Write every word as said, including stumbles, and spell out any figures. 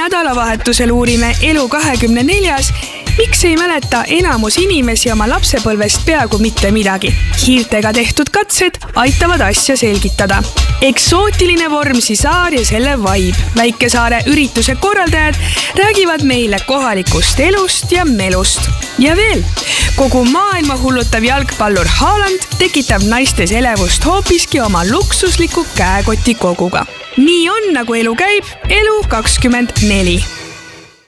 nädalavahetusel uurime Elu kahekümne neljas, miks ei mäleta enamus inimesi oma lapsepõlvest peaaegu mitte midagi. Hiirtega tehtud katsed aitavad asja selgitada. Eksootiline Vormsi saar ja selle vibe. Väikesaare ürituse korraldajad räägivad meile kohalikust elust ja melust. Ja veel, kogu maailma hullutav jalgpallur Haaland tekitab naistes elevust hoopiski oma luksusliku käekoti koguga. Nii on, nagu elu käib, Elu kakskümmend neli.